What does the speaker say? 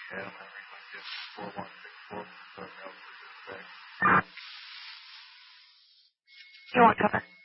Yeah, I'm having like this 4164 starting out for this thing. You want cover?